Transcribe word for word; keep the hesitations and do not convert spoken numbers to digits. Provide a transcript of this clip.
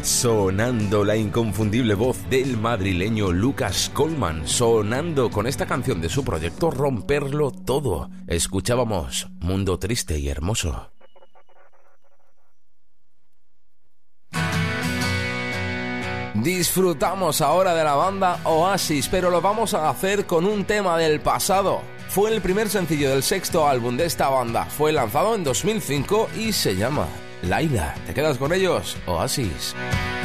Sonando la inconfundible voz del madrileño Lucas Coleman, sonando con esta canción de su proyecto Romperlo Todo. Escuchábamos Mundo Triste y Hermoso. Disfrutamos ahora de la banda Oasis, pero lo vamos a hacer con un tema del pasado. Fue el primer sencillo del sexto álbum de esta banda, fue lanzado en dos mil cinco y se llama Laila. ¿Te quedas con ellos? Oasis.